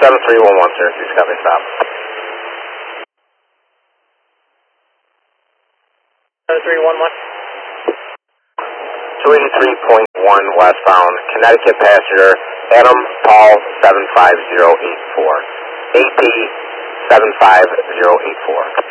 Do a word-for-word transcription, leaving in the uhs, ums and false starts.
seven three one one, sir. Discovery stop. seven three one one. two eighty-three point one westbound, Connecticut passenger, Adam Paul seven five zero eight four. A P seven five zero eight four.